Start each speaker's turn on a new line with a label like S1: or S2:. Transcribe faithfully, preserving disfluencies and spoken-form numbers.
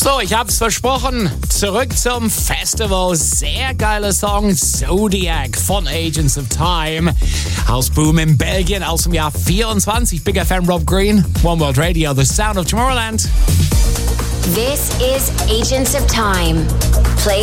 S1: So, ich hab's versprochen. Zurück zum Festival. Sehr geiler Song. Zodiac von Agents of Time. Aus Boom in Belgien aus dem Jahr vierundzwanzig. Big F M Rob Green. One World Radio, the sound of Tomorrowland.
S2: This is Agents of Time. Play